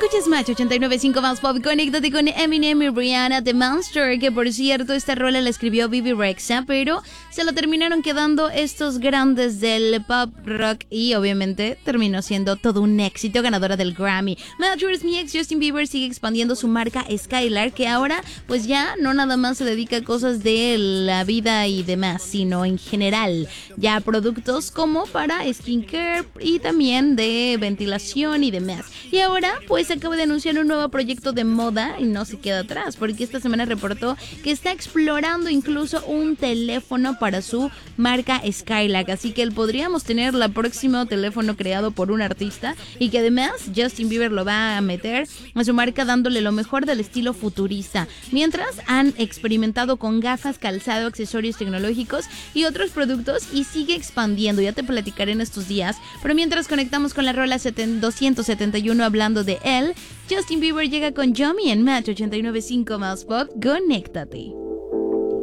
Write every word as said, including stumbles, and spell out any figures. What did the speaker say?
Escuchas Match ochenta y nueve punto cinco más pop. Conéctate con Eminem y Rihanna, The Monster, que por cierto esta rola la escribió Bebe Rexha, pero se lo terminaron quedando estos grandes del pop rock y obviamente terminó siendo todo un éxito, ganadora del Grammy. Match is mi ex. Justin Bieber sigue expandiendo su marca Skylar, que ahora pues ya no nada más se dedica a cosas de la vida y demás, sino en general ya productos como para skincare y también de ventilación y demás. Y ahora pues acaba de anunciar un nuevo proyecto de moda y no se queda atrás, porque esta semana reportó que está explorando incluso un teléfono para su marca Skylark, así que podríamos tener el próximo teléfono creado por un artista y que además Justin Bieber lo va a meter a su marca dándole lo mejor del estilo futurista, mientras han experimentado con gafas, calzado, accesorios tecnológicos y otros productos y sigue expandiendo, ya te platicaré en estos días, pero mientras conectamos con la rola doscientos setenta y uno hablando de él, Justin Bieber llega con Yummy en Match ochenta y nueve punto cinco más pop. Conéctate.